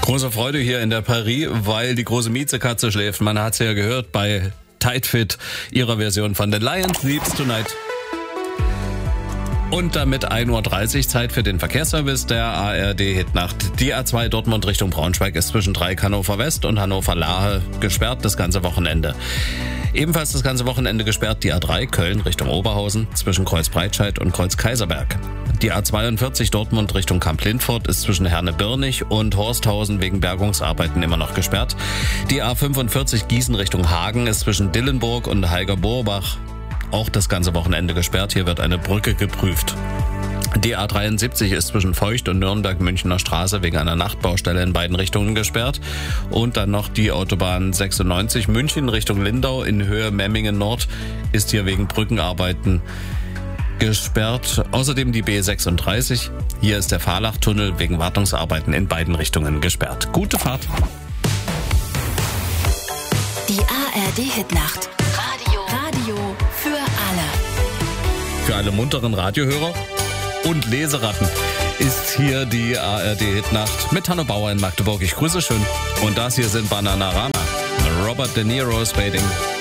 Große Freude hier in der Paris, weil die große Miezekatze schläft. Man hat es ja gehört bei Tight Fit, ihrer Version von The Lion Sleeps Tonight. Und damit 1:30 Uhr Zeit für den Verkehrsservice der ARD Hitnacht. Die A2 Dortmund Richtung Braunschweig ist zwischen Dreieck Hannover West und Hannover Lahe gesperrt das ganze Wochenende. Ebenfalls das ganze Wochenende gesperrt die A3 Köln Richtung Oberhausen zwischen Kreuz Breitscheid und Kreuz Kaiserberg. Die A42 Dortmund Richtung Kamp-Lindfort ist zwischen Herne-Birnig und Horsthausen wegen Bergungsarbeiten immer noch gesperrt. Die A45 Gießen Richtung Hagen ist zwischen Dillenburg und Heiger-Borbach auch das ganze Wochenende gesperrt. Hier wird eine Brücke geprüft. Die A73 ist zwischen Feucht und Nürnberg-Münchner Straße wegen einer Nachtbaustelle in beiden Richtungen gesperrt. Und dann noch die Autobahn 96 München Richtung Lindau in Höhe Memmingen Nord ist hier wegen Brückenarbeiten gesperrt. Außerdem die B36. Hier ist der Fahrlachtunnel wegen Wartungsarbeiten in beiden Richtungen gesperrt. Gute Fahrt. Die ARD Hitnacht. Radio für alle. Für alle munteren Radiohörer und Leseratten ist hier die ARD Hitnacht mit Hanno Bauer in Magdeburg. Ich grüße schön. Und das hier sind Bananarama. Robert De Niro's Fading.